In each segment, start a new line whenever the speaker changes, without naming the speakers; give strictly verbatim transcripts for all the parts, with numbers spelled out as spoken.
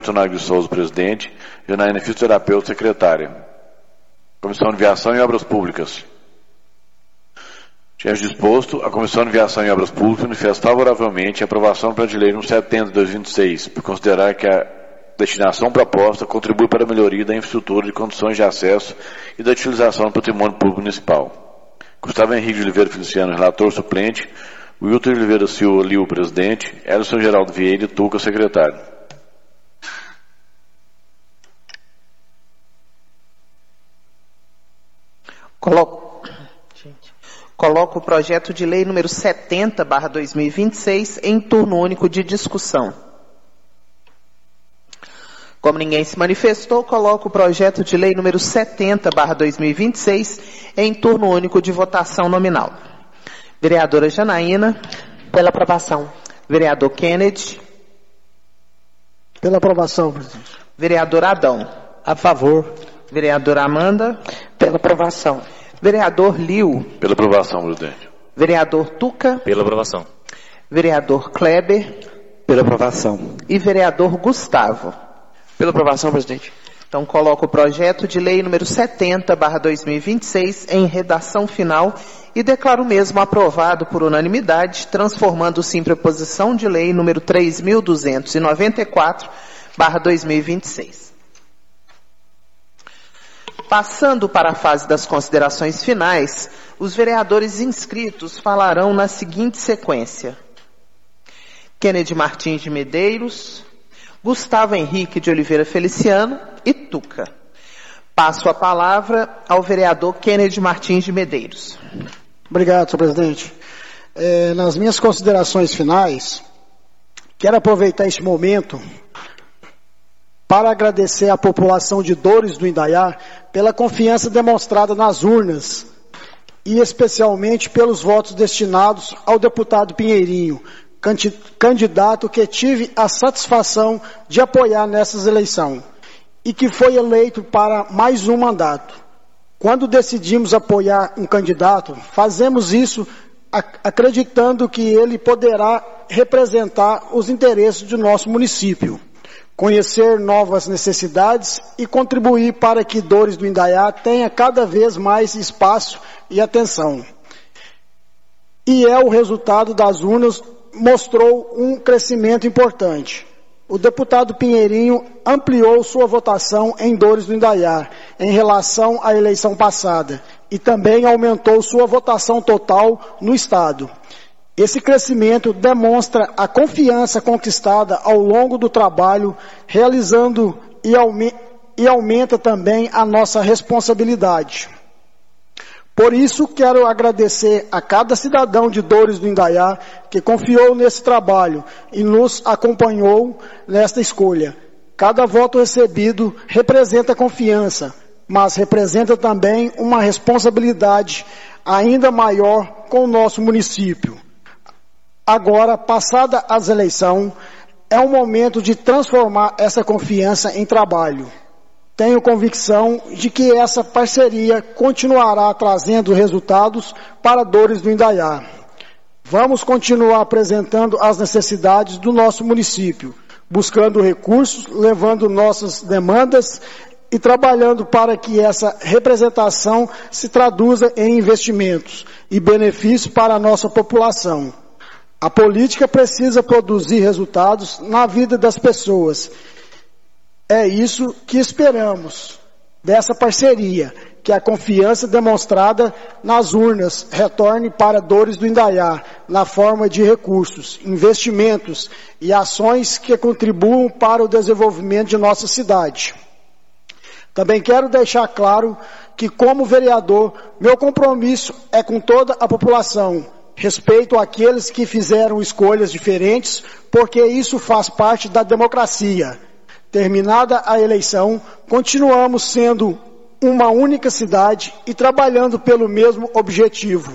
Tonagio de Souza, presidente. Janaína, fisioterapeuta, secretária. Comissão de Viação e Obras Públicas. Diante disposto, a Comissão de Viação e Obras Públicas manifesta favoravelmente a aprovação do Plano de Lei número setenta de dois mil e vinte e seis, por considerar que a destinação proposta contribui para a melhoria da infraestrutura de condições de acesso e da utilização do patrimônio público municipal. Gustavo Henrique de Oliveira Feliciano, relator suplente. Wilton de Oliveira Silva Liu, presidente. Elson Geraldo Vieira Tuca, secretário.
Coloco, gente, coloco o projeto de lei número setenta barra dois mil e vinte e seis em turno único de discussão. Como ninguém se manifestou, coloco o projeto de lei número setenta barra dois mil e vinte e seis em turno único de votação nominal. Vereadora Janaína.
Pela aprovação.
Vereador Kennedy.
Pela aprovação, presidente.
Vereador Adão.
A favor.
Vereadora Amanda.
Pela aprovação.
Vereador Liu.
Pela aprovação, presidente.
Vereador Tuca.
Pela aprovação.
Vereador Kleber.
Pela aprovação.
E vereador Gustavo.
Pela aprovação, presidente.
Então, coloco o projeto de lei número setenta barra dois mil e vinte e seis em redação final e declaro o mesmo aprovado por unanimidade, transformando-se em proposição de lei número três mil duzentos e noventa e quatro barra dois mil e vinte e seis. Passando para a fase das considerações finais, os vereadores inscritos falarão na seguinte sequência: Kennedy Martins de Medeiros, Gustavo Henrique de Oliveira Feliciano e Tuca. Passo a palavra ao vereador Kennedy Martins de Medeiros.
Obrigado, senhor presidente. É, nas minhas considerações finais, quero aproveitar este momento para agradecer à população de Dores do Indaiá pela confiança demonstrada nas urnas e especialmente pelos votos destinados ao deputado Pinheirinho, candidato que tive a satisfação de apoiar nessas eleições e que foi eleito para mais um mandato. Quando decidimos apoiar um candidato, fazemos isso acreditando que ele poderá representar os interesses do nosso município, conhecer novas necessidades e contribuir para que Dores do Indaiá tenha cada vez mais espaço e atenção. E é o resultado das urnas mostrou um crescimento importante. O deputado Pinheirinho ampliou sua votação em Dores do Indaiá em relação à eleição passada e também aumentou sua votação total no estado. Esse crescimento demonstra a confiança conquistada ao longo do trabalho, realizando e, aume- e aumenta também a nossa responsabilidade. Por isso, quero agradecer a cada cidadão de Dores do Indaiá que confiou nesse trabalho e nos acompanhou nesta escolha. Cada voto recebido representa confiança, mas representa também uma responsabilidade ainda maior com o nosso município. Agora, passada as eleições, é o momento de transformar essa confiança em trabalho. Tenho convicção de que essa parceria continuará trazendo resultados para Dores do Indaiá. Vamos continuar apresentando as necessidades do nosso município, buscando recursos, levando nossas demandas e trabalhando para que essa representação se traduza em investimentos e benefícios para a nossa população. A política precisa produzir resultados na vida das pessoas. É isso que esperamos dessa parceria, que a confiança demonstrada nas urnas retorne para Dores do Indaiá, na forma de recursos, investimentos e ações que contribuam para o desenvolvimento de nossa cidade. Também quero deixar claro que, como vereador, meu compromisso é com toda a população. Respeito àqueles que fizeram escolhas diferentes, porque isso faz parte da democracia. Terminada a eleição, continuamos sendo uma única cidade e trabalhando pelo mesmo objetivo.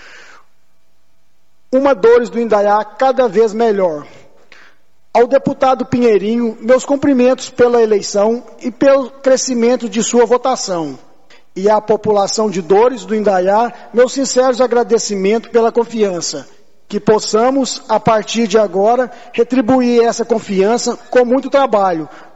Uma Dores do Indaiá cada vez melhor. Ao deputado Pinheirinho, meus cumprimentos pela eleição e pelo crescimento de sua votação. E à população de Dores do Indaiá, meus sinceros agradecimentos pela confiança. que possamos, a partir de agora, retribuir essa confiança com muito trabalho,